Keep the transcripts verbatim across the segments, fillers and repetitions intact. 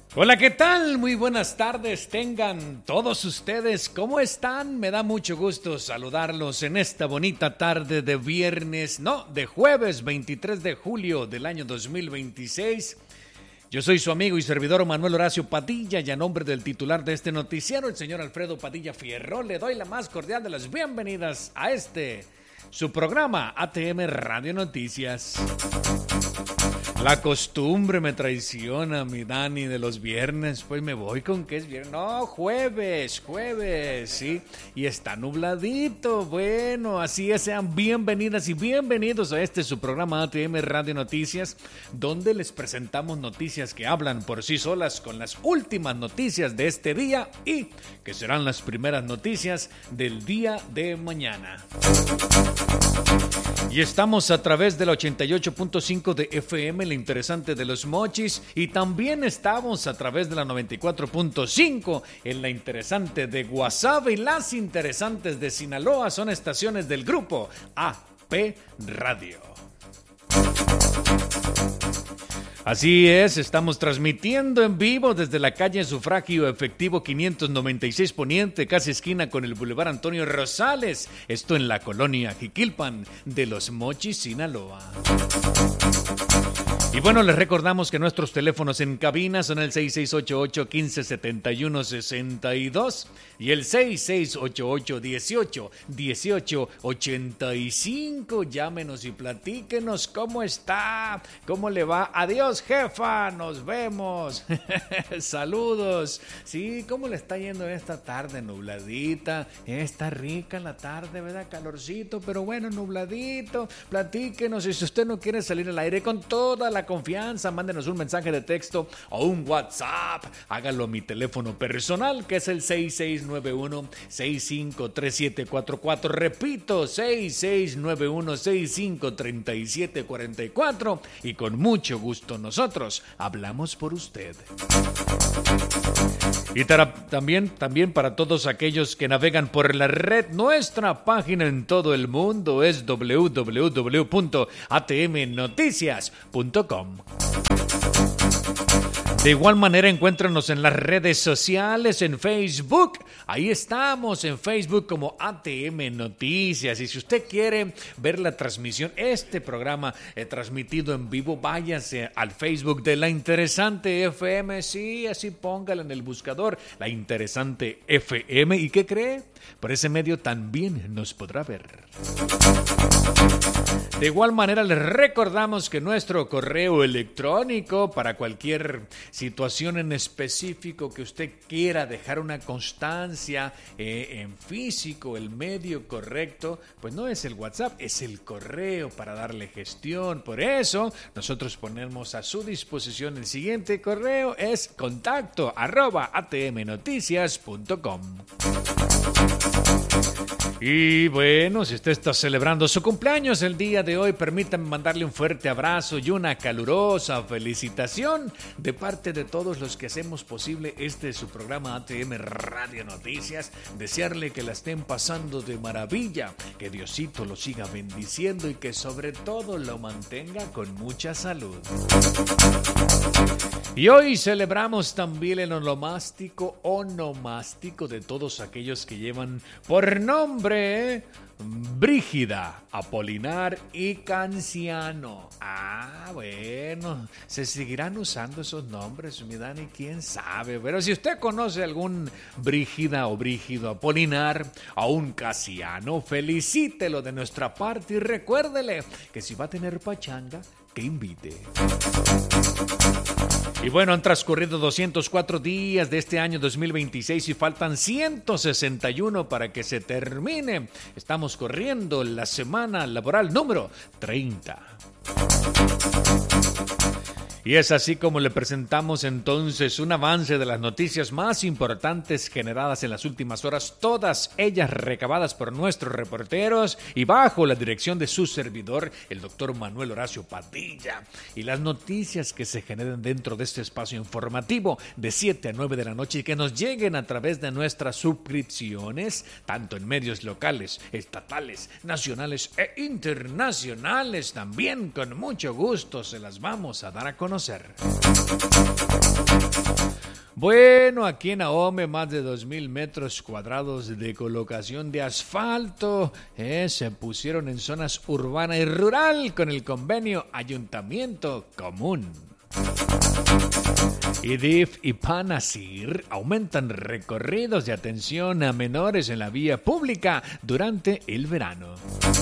Hola, ¿qué tal? Muy buenas tardes tengan todos ustedes. ¿Cómo están? Me da mucho gusto saludarlos en esta bonita tarde de viernes, no, de jueves veintitrés de julio del año dos mil veintiséis. Yo soy su amigo y servidor Manuel Horacio Padilla y a nombre del titular de este noticiero, el señor Alfredo Padilla Fierro, le doy la más cordial de las bienvenidas a este, su programa A T M Radio Noticias. La costumbre me traiciona, mi Dani, de los viernes, pues me voy con que es viernes. No, jueves, jueves, sí, y está nubladito. Bueno, así es, sean bienvenidas y bienvenidos a este su programa A T M Radio Noticias, donde les presentamos noticias que hablan por sí solas con las últimas noticias de este día y que serán las primeras noticias del día de mañana. Y estamos a través del ochenta y ocho punto cinco de F M, la interesante de Los Mochis, y también estamos a través de la noventa y cuatro punto cinco en la interesante de Guasave, y las interesantes de Sinaloa son estaciones del grupo A P Radio. Así es, estamos transmitiendo en vivo desde la calle Sufragio Efectivo quinientos noventa y seis Poniente, casi esquina con el Boulevard Antonio Rosales, esto en la colonia Jiquilpan de Los Mochis, Sinaloa. Y bueno, les recordamos que nuestros teléfonos en cabina son el seis seis ocho ocho, uno cinco siete uno, seis dos y el seis seis ocho ocho, uno ocho, uno ocho ocho cinco. Llámenos y platíquenos cómo está, cómo le va. Adiós, jefa, nos vemos. Saludos. Sí, ¿cómo le está yendo esta tarde nubladita? Está rica la tarde, ¿verdad? Calorcito, pero bueno, nubladito. Platíquenos, y si usted no quiere salir al aire, con toda la confianza, mándenos un mensaje de texto o un WhatsApp. Hágalo a mi teléfono personal, que es el seis seis nueve uno, seis cinco tres siete cuatro cuatro. Repito, seis seis nueve uno, seis cinco tres siete cuatro cuatro. Y con mucho gusto nosotros hablamos por usted. Y tara, también, también para todos aquellos que navegan por la red, nuestra página en todo el mundo es doble u doble u doble u punto a t m noticias punto com. De igual manera, encuéntranos en las redes sociales, en Facebook. Ahí estamos, en Facebook como A T M Noticias. Y si usted quiere ver la transmisión, este programa eh, transmitido en vivo, váyase al Facebook de La Interesante F M. Sí, así póngala en el buscador, La Interesante F M. ¿Y qué cree? Por ese medio también nos podrá ver. De igual manera, les recordamos que nuestro correo electrónico para cualquier situación en específico que usted quiera dejar una constancia eh, en físico, el medio correcto, pues no es el WhatsApp, es el correo para darle gestión. Por eso, nosotros ponemos a su disposición el siguiente correo, es contacto arroba atmnoticias punto com. Y bueno, si usted está celebrando su cumpleaños el día de hoy, permítanme mandarle un fuerte abrazo y una calurosa felicitación de parte de todos los que hacemos posible este su programa A T M Radio Noticias. Desearle que la estén pasando de maravilla, que Diosito lo siga bendiciendo y que sobre todo lo mantenga con mucha salud. Y hoy celebramos también el onomástico, onomástico de todos aquellos que llevan por nombre Brígida, Apolinar y Canciano. Ah, bueno, se seguirán usando esos nombres, mi Dani, quién sabe. Pero si usted conoce algún Brígida o Brígido Apolinar o un Canciano, felicítelo de nuestra parte y recuérdele que si va a tener pachanga, que invite. Y bueno, han transcurrido doscientos cuatro días de este año dos mil veintiséis y faltan ciento sesenta y uno para que se termine. Estamos corriendo la semana laboral número treinta. Y es así como le presentamos entonces un avance de las noticias más importantes generadas en las últimas horas, todas ellas recabadas por nuestros reporteros y bajo la dirección de su servidor, el doctor Manuel Horacio Padilla. Y las noticias que se generen dentro de este espacio informativo de siete a nueve de la noche y que nos lleguen a través de nuestras suscripciones, tanto en medios locales, estatales, nacionales e internacionales, también con mucho gusto se las vamos a dar a conocer. conocer. Bueno, aquí en Ahome más de dos mil metros cuadrados de colocación de asfalto eh, se pusieron en zonas urbana y rural con el convenio Ayuntamiento Común. I D I F y PANASIR aumentan recorridos de atención a menores en la vía pública durante el verano.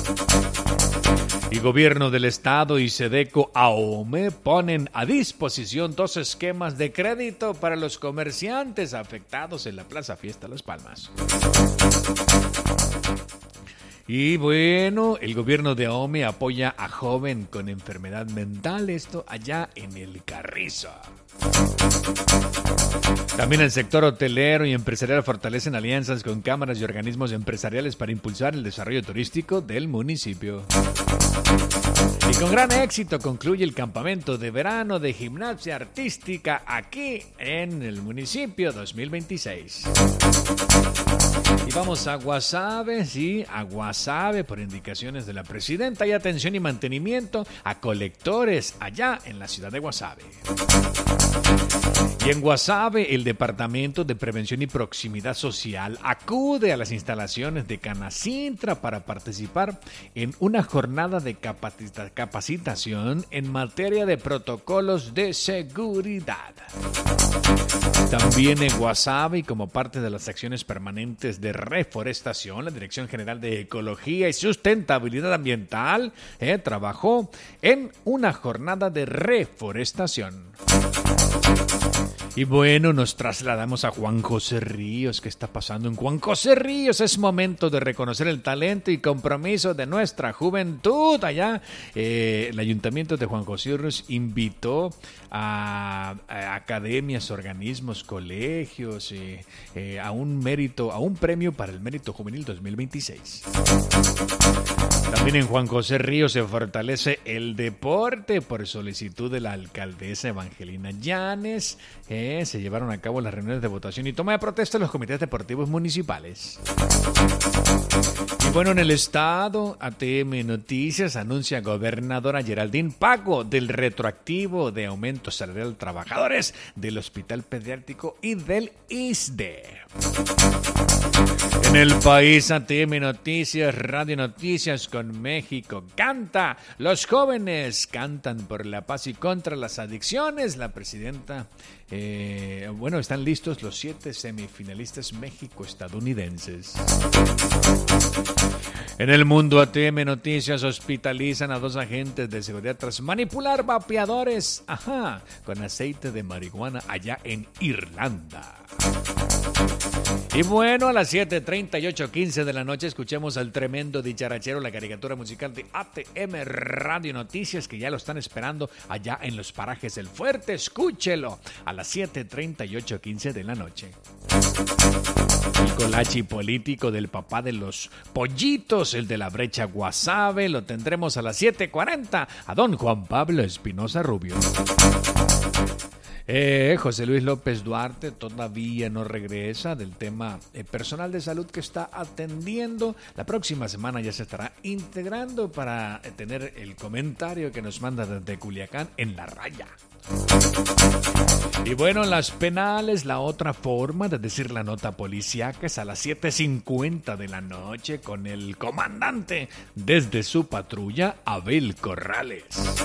Y Gobierno del Estado y SEDECO Ahome ponen a disposición dos esquemas de crédito para los comerciantes afectados en la Plaza Fiesta Las Palmas. Y bueno, el gobierno de Ahome apoya a joven con enfermedad mental, esto allá en el Carrizo. También el sector hotelero y empresarial fortalecen alianzas con cámaras y organismos empresariales para impulsar el desarrollo turístico del municipio. Y con gran éxito concluye el campamento de verano de gimnasia artística aquí en el municipio dos mil veintiséis. Y vamos a Guasave, sí, a Guasave por indicaciones de la presidenta. Hay atención y mantenimiento a colectores allá en la ciudad de Guasave. Y en Guasave, el Departamento de Prevención y Proximidad Social acude a las instalaciones de Canacintra para participar en una jornada de capacita- capacitación en materia de protocolos de seguridad. También en Guasave, y como parte de las acciones permanentes de reforestación, la Dirección General de Ecología y Sustentabilidad Ambiental eh, trabajó en una jornada de reforestación. Y bueno, nos trasladamos a Juan José Ríos. ¿Qué está pasando en Juan José Ríos? Es momento de reconocer el talento y compromiso de nuestra juventud. Allá, eh, el Ayuntamiento de Juan José Ríos invitó a, a academias, organismos, colegios, eh, eh, a un mérito, a un premio para el Mérito Juvenil dos mil veintiséis. También en Juan José Ríos se fortalece el deporte por solicitud de la alcaldesa Evangelina Llanes. Eh, se llevaron a cabo las reuniones de votación y toma de protesta en los comités deportivos municipales. Y bueno, en el estado, A T M Noticias anuncia gobernadora Geraldine pago del retroactivo de aumento salarial a trabajadores del Hospital Pediátrico y del I S S S D. En el país, A T M Noticias, Radio Noticias con México canta. Los jóvenes cantan por la paz y contra las adicciones. La presidenta, eh, bueno, están listos los siete semifinalistas México-estadounidenses. En el mundo, A T M Noticias hospitalizan a dos agentes de seguridad tras manipular vapeadores, ajá, con aceite de marihuana allá en Irlanda. Y bueno, a las siete treinta y ocho quince de la noche escuchemos al tremendo dicharachero, la caricatura musical de A T M Radio Noticias, que ya lo están esperando allá en los parajes del Fuerte. Escúchelo a las siete treinta y ocho quince de la noche. El colachi político del papá de los pollitos, el de la brecha Guasave, lo tendremos a las siete cuarenta a don Juan Pablo Espinosa Rubio. Eh, José Luis López Duarte todavía no regresa del tema eh, personal de salud que está atendiendo. La próxima semana ya se estará integrando para eh, tener el comentario que nos manda desde Culiacán en La Raya. Y bueno, las penales, la otra forma de decir la nota policíaca es a las siete cincuenta de la noche con el comandante desde su patrulla, Abel Corrales.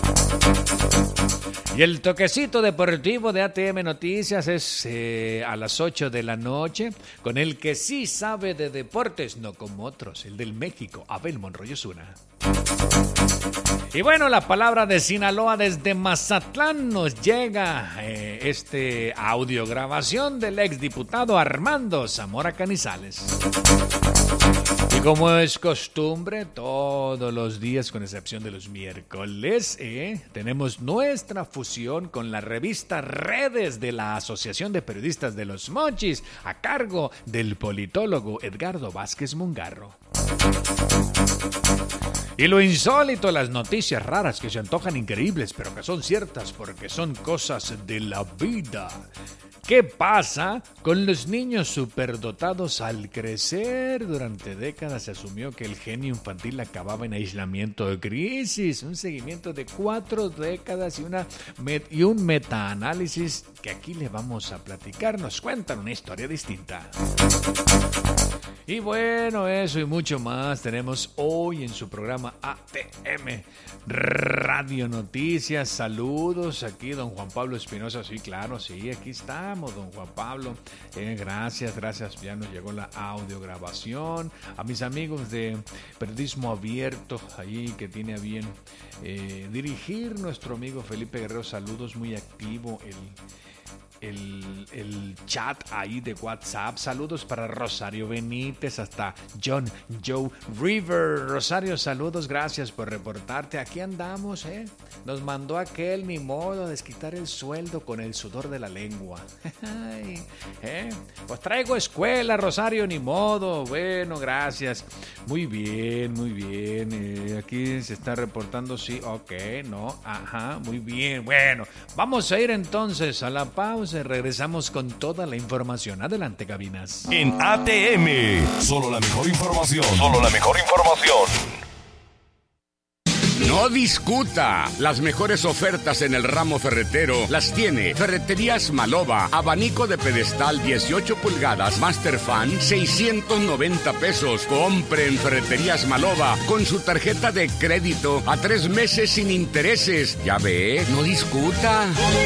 Y el toquecito deportivo de A T M Noticias es eh, a las ocho de la noche con el que sí sabe de deportes, no como otros, el del México, Abel Monroy Osuna. Y bueno, la palabra de Sinaloa desde Mazatlán nos llega eh, este audiograbación del exdiputado Armando Zamora Canizales. Y como es costumbre, todos los días, con excepción de los miércoles, eh, tenemos nuestra fusión con la revista Redes de la Asociación de Periodistas de Los Mochis, a cargo del politólogo Edgardo Vázquez Mungarro. Y lo insólito, las noticias raras que se antojan increíbles, pero que son ciertas porque son cosas de la vida. ¿Qué pasa con los niños superdotados al crecer? Durante décadas se asumió que el genio infantil acababa en aislamiento de crisis. Un seguimiento de cuatro décadas y, una met- y un metaanálisis que aquí le vamos a platicar. Nos cuentan una historia distinta. Y bueno, eso y mucho más tenemos hoy en su programa A T M Radio Noticias. Saludos aquí, don Juan Pablo Espinosa. Sí, claro, sí, aquí estamos, don Juan Pablo. Eh, gracias, gracias. Ya nos llegó la audiograbación. A mis amigos de Periodismo Abierto, ahí que tiene a bien eh, dirigir nuestro amigo Felipe Guerrero. Saludos, muy activo el... El, el chat ahí de WhatsApp. Saludos para Rosario Benítez, hasta John Joe River. Rosario, saludos, gracias por reportarte. Aquí andamos, ¿eh? Nos mandó aquel, ni modo, desquitar el sueldo con el sudor de la lengua. ¿Eh? Pues traigo escuela, Rosario, ni modo. Bueno, gracias. Muy bien, muy bien. Eh, aquí se está reportando, sí, ok, no, ajá, muy bien. Bueno, vamos a ir entonces a la pausa. Regresamos con toda la información. Adelante, cabinas. En A T M, solo la mejor información. Solo la mejor información. No discuta. Las mejores ofertas en el ramo ferretero las tiene Ferreterías Maloba. Abanico de pedestal dieciocho pulgadas, Master Fan, seiscientos noventa pesos. Compre en Ferreterías Maloba con su tarjeta de crédito a tres meses sin intereses. Ya ve, no discuta.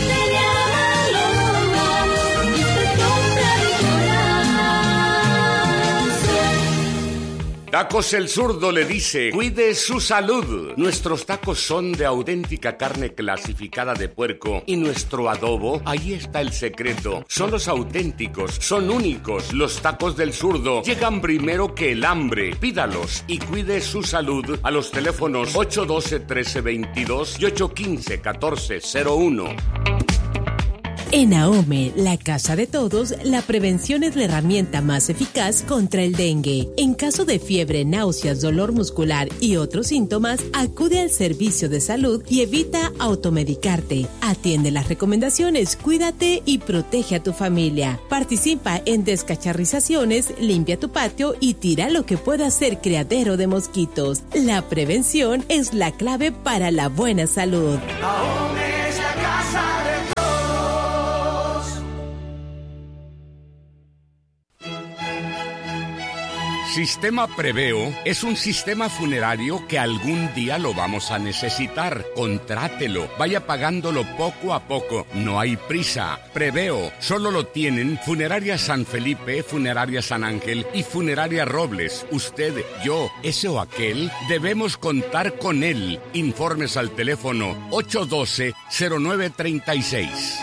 Tacos El Zurdo le dice, cuide su salud. Nuestros tacos son de auténtica carne clasificada de puerco y nuestro adobo, ahí está el secreto. Son los auténticos, son únicos. Los tacos del Zurdo llegan primero que el hambre. Pídalos y cuide su salud a los teléfonos ocho uno dos, trece veintidós y ocho uno cinco, catorce cero uno. En AOME, la casa de todos, la prevención es la herramienta más eficaz contra el dengue. En caso de fiebre, náuseas, dolor muscular y otros síntomas, acude al servicio de salud y evita automedicarte. Atiende las recomendaciones, cuídate y protege a tu familia. Participa en descacharrizaciones, limpia tu patio y tira lo que pueda ser criadero de mosquitos. La prevención es la clave para la buena salud. AOME es la casa de Sistema Preveo es un sistema funerario que algún día lo vamos a necesitar. Contrátelo, vaya pagándolo poco a poco, no hay prisa. Preveo solo lo tienen Funeraria San Felipe, Funeraria San Ángel y Funeraria Robles. Usted, yo, ese o aquel, debemos contar con él. Informes al teléfono ocho uno dos, cero nueve tres seis.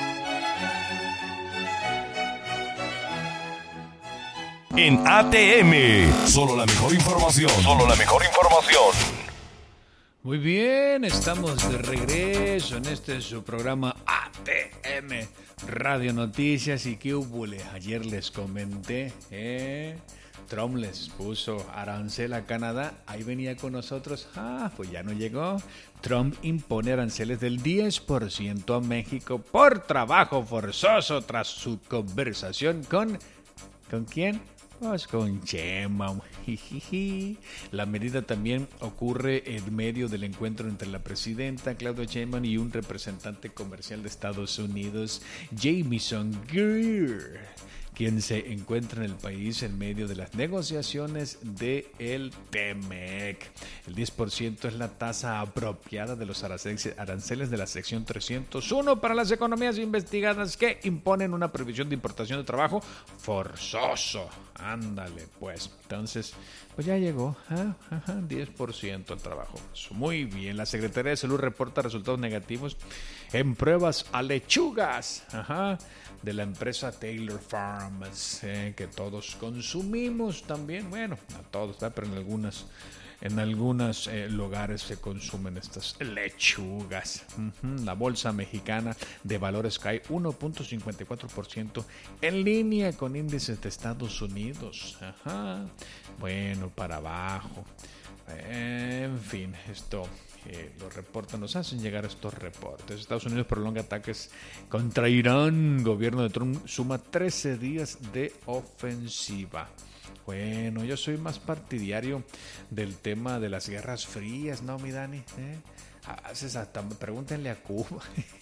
En A T M, solo la mejor información. Solo la mejor información. Muy bien, estamos de regreso en este su programa A T M Radio Noticias. ¿Y qué hubo? Ayer les comenté, ¿eh? Trump les puso arancel a Canadá, ahí venía con nosotros, ah, pues ya no llegó. Trump impone aranceles del diez por ciento a México por trabajo forzoso tras su conversación con... ¿Con quién? Pues con Chema. La medida también ocurre en medio del encuentro entre la presidenta Claudia Sheinbaum y un representante comercial de Estados Unidos, Jamieson Greer, quien se encuentra en el país en medio de las negociaciones del TEMEC. El diez por ciento es la tasa apropiada de los aranceles de la sección trescientos uno para las economías investigadas que imponen una prohibición de importación de trabajo forzoso. Ándale, pues. Entonces, pues ya llegó. ¿eh? Ajá, diez por ciento al trabajo. Muy bien. La Secretaría de Salud reporta resultados negativos en pruebas a lechugas. Ajá. De la empresa Taylor Farms, eh, que todos consumimos también, bueno, a todos, ¿verdad? Pero en algunas, en algunos eh, lugares se consumen estas lechugas. Uh-huh. La bolsa mexicana de valores cae uno punto cincuenta y cuatro por ciento en línea con índices de Estados Unidos. Ajá. Bueno, para abajo. En fin, esto eh, los reportan, nos hacen llegar estos reportes. Estados Unidos prolonga ataques contra Irán. Gobierno de Trump suma trece días de ofensiva. Bueno, yo soy más partidario del tema de las guerras frías, ¿no, mi Dani? ¿Eh? A veces hasta pregúntenle a Cuba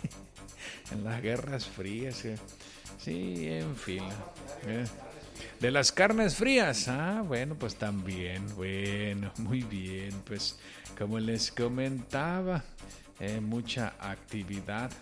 en las guerras frías. ¿eh? Sí, en fin. ¿eh? De las carnes frías, ah, bueno, pues también, bueno, muy bien, pues como les comentaba, eh, mucha actividad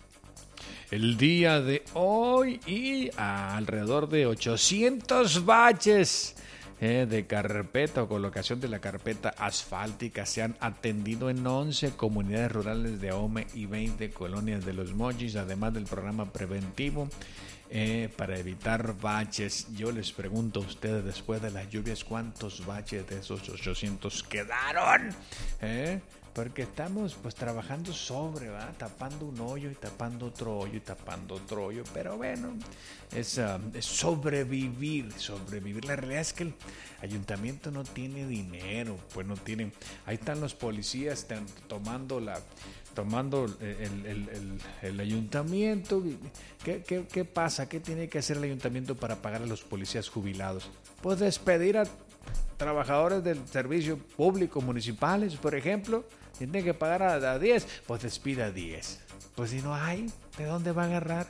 el día de hoy y alrededor de ochocientos baches eh, de carpeta o colocación de la carpeta asfáltica se han atendido en once comunidades rurales de Ahome y veinte colonias de Los Mochis, además del programa preventivo eh, para evitar baches. Yo les pregunto a ustedes, después de las lluvias, ¿cuántos baches de esos ochocientos quedaron? ¿Eh? Porque estamos pues trabajando sobre, ¿va? Tapando un hoyo y tapando otro hoyo y tapando otro hoyo, pero bueno, es, uh, es sobrevivir, sobrevivir. La realidad es que el ayuntamiento no tiene dinero, pues no tienen. Ahí están los policías están tomando la, tomando el, el, el, el ayuntamiento. ¿Qué, qué, ¿Qué pasa? ¿Qué tiene que hacer el ayuntamiento para pagar a los policías jubilados? Pues despedir a trabajadores del servicio público municipales, por ejemplo. Tienen que pagar a, a diez, pues despida a diez. Pues si no hay, ¿de dónde va a agarrar?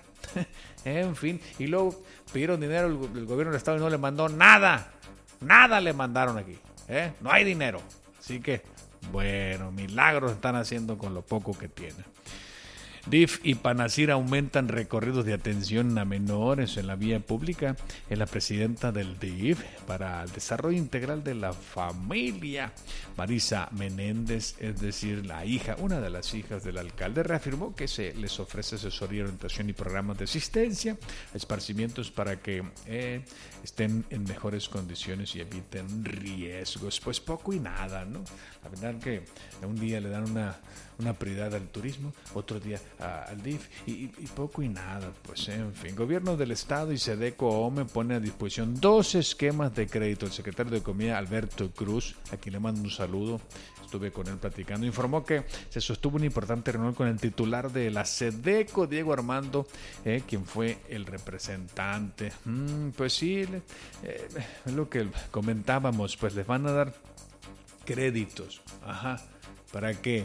En fin, y luego pidieron dinero el, el gobierno del estado y no le mandó nada. Nada le mandaron aquí. ¿eh? No hay dinero. Así que, bueno, milagros están haciendo con lo poco que tienen. D I F y Panacir aumentan recorridos de atención a menores en la vía pública. Es la presidenta del D I F para el desarrollo integral de la familia, Marisa Menéndez, es decir, la hija, una de las hijas del alcalde, reafirmó que se les ofrece asesoría, orientación y programas de asistencia, esparcimientos para que eh, estén en mejores condiciones y eviten riesgos. Pues poco y nada, ¿no? La verdad que un día le dan una, una prioridad al turismo, otro día a, al D I F y, y poco y nada, pues en fin. Gobierno del Estado y Sedeco Ahome pone a disposición dos esquemas de crédito. El secretario de Economía, Alberto Cruz, a quien le mando un saludo, estuve con él platicando, informó que se sostuvo una importante reunión con el titular de la Sedeco, Diego Armando, eh, quien fue el representante. Mm, pues sí, eh, es lo que comentábamos, pues les van a dar créditos. Ajá. ¿Para qué?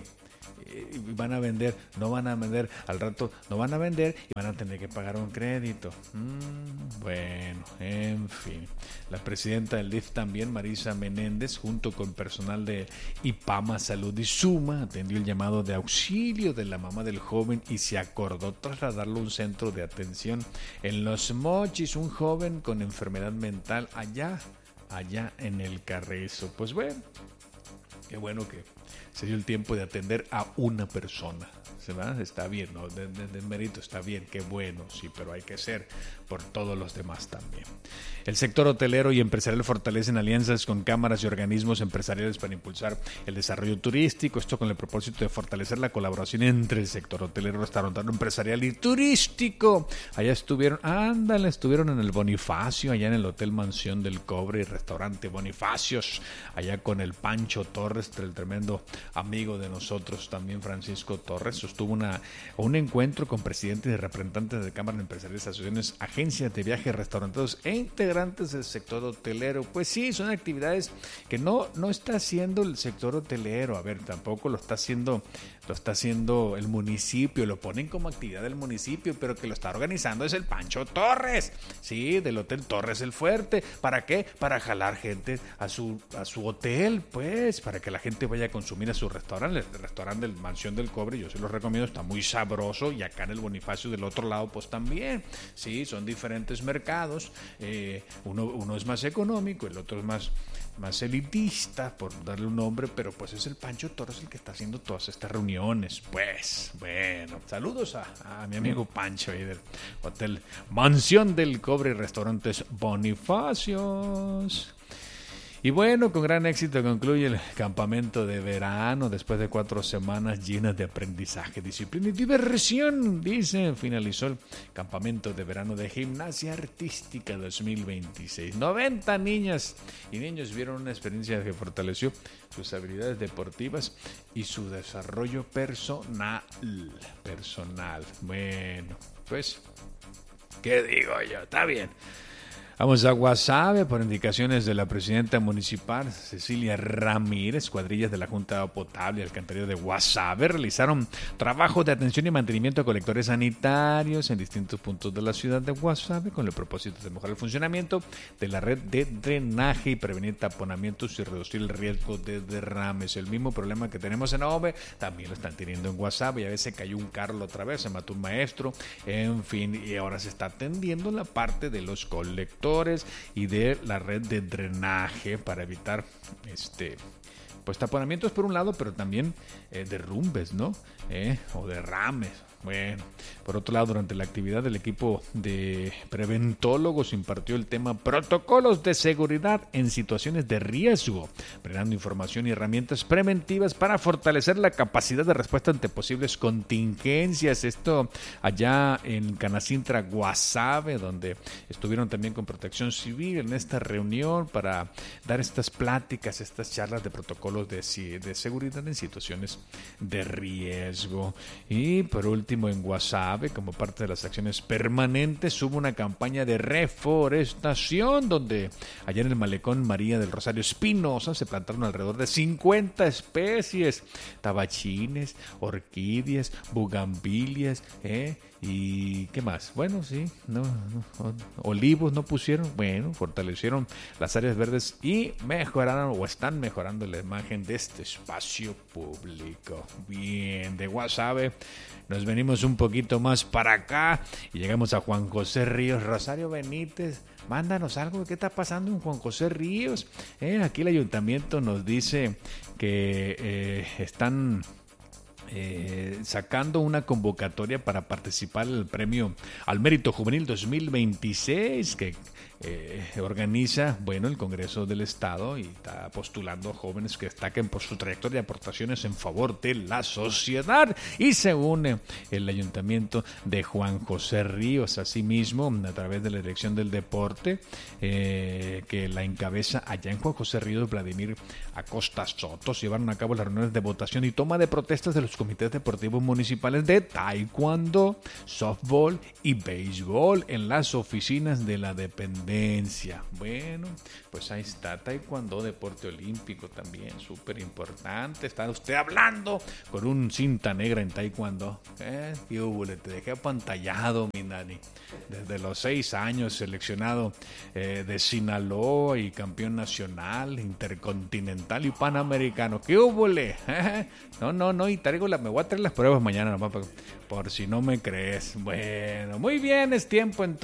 Y van a vender, no van a vender, al rato no van a vender y van a tener que pagar un crédito. Mm, bueno, en fin. La presidenta del D I F también, Marisa Menéndez, junto con personal de IPAMA Salud y Suma, atendió el llamado de auxilio de la mamá del joven y se acordó trasladarlo a un centro de atención en Los Mochis, un joven con enfermedad mental allá, allá en el Carrizo. Pues bueno, qué bueno que se dio el tiempo de atender a una persona. ¿Se va? Está bien, ¿no? De, de, de mérito está bien, qué bueno, sí, pero hay que ser por todos los demás también. El sector hotelero y empresarial fortalecen alianzas con cámaras y organismos empresariales para impulsar el desarrollo turístico, esto con el propósito de fortalecer la colaboración entre el sector hotelero, restaurantero, empresarial y turístico. Allá estuvieron, ándale, estuvieron en el Bonifacio, allá en el Hotel Mansión del Cobre y Restaurante Bonifacios, allá con el Pancho Torres, el tremendo amigo de nosotros también, Francisco Torres. Sostuvo una, un encuentro con presidentes y representantes de cámaras empresariales, asociaciones, agencias de viajes, restauranteros e integrantes del sector hotelero. Pues sí, son actividades que no, no está haciendo el sector hotelero. A ver, tampoco lo está haciendo, lo está haciendo el municipio, lo ponen como actividad del municipio, pero que lo está organizando es el Pancho Torres, sí, del Hotel Torres el Fuerte. ¿Para qué? Para jalar gente a su, a su hotel, pues, para que la gente vaya a consumir a su restaurante, el restaurante del Mansión del Cobre, yo se los recomiendo, está muy sabroso, y acá en el Bonifacio del otro lado, pues también, sí, son diferentes mercados, eh, uno, uno es más económico, el otro es más, más elitista, por darle un nombre, pero pues es el Pancho Torres el que está haciendo todas estas reuniones. Pues, bueno, saludos a, a mi amigo Pancho ahí del Hotel Mansión del Cobre y Restaurantes Bonifacios. Y bueno, con gran éxito concluye el campamento de verano después de cuatro semanas llenas de aprendizaje, disciplina y diversión. Dice, finalizó el campamento de verano de gimnasia artística dos mil veintiséis. noventa niñas y niños vieron una experiencia que fortaleció sus habilidades deportivas y su desarrollo personal. Personal. Bueno, pues, ¿qué digo yo? Está bien. Vamos a Guasave, por indicaciones de la presidenta municipal, Cecilia Ramírez. Cuadrillas de la Junta de Agua Potable y Alcantarillado de Guasave realizaron trabajos de atención y mantenimiento de colectores sanitarios en distintos puntos de la ciudad de Guasave con el propósito de mejorar el funcionamiento de la red de drenaje y prevenir taponamientos y reducir el riesgo de derrames. El mismo problema que tenemos en Ahome también lo están teniendo en Guasave. Y a veces cayó un carro otra vez, se mató un maestro, en fin, y ahora se está atendiendo la parte de los colectores y de la red de drenaje para evitar este pues taponamientos por un lado, pero también eh, derrumbes, ¿no? Eh, o derrames. Bueno, por otro lado, durante la actividad el equipo de preventólogos impartió el tema protocolos de seguridad en situaciones de riesgo, brindando información y herramientas preventivas para fortalecer la capacidad de respuesta ante posibles contingencias. Esto allá en Canacintra, Guasave, donde estuvieron también con Protección Civil en esta reunión para dar estas pláticas, estas charlas de protocolos de, de seguridad en situaciones de riesgo. Y por último, en Guasave, como parte de las acciones permanentes, hubo una campaña de reforestación donde allá en el malecón María del Rosario Espinosa se plantaron alrededor de cincuenta especies, tabachines, orquídeas, bugambilias, ¿eh? ¿Y qué más? Bueno, sí, no, no, olivos no pusieron, bueno, fortalecieron las áreas verdes y mejoraron o están mejorando la imagen de este espacio público. Bien, de Guasave nos venimos un poquito más para acá y llegamos a Juan José Ríos. Rosario Benítez, mándanos algo, ¿qué está pasando en Juan José Ríos? Eh, aquí el ayuntamiento nos dice que eh, están... Eh, sacando una convocatoria para participar en el premio al Mérito Juvenil dos mil veintiséis que eh, organiza, bueno, el Congreso del Estado y está postulando a jóvenes que destaquen por su trayectoria y aportaciones en favor de la sociedad, y se une el Ayuntamiento de Juan José Ríos, asimismo a través de la Dirección del Deporte eh, que la encabeza allá en Juan José Ríos Vladimir Acosta Soto. Se llevaron a cabo las reuniones de votación y toma de protestas de los comités deportivos municipales de taekwondo, softball y béisbol en las oficinas de la dependencia. Bueno, pues ahí está, taekwondo, deporte olímpico también, súper importante. Está usted hablando con un cinta negra en taekwondo. ¿Eh? Y uh, te dejé apantallado, mi Nani. Desde los seis años, seleccionado eh, de Sinaloa y campeón nacional, intercontinental y panamericano. ¿Qué hubo? ¿Eh? No, no, no, y traigo la, me voy a traer las pruebas mañana nomás por, por si no me crees. Bueno, muy bien, es tiempo entonces.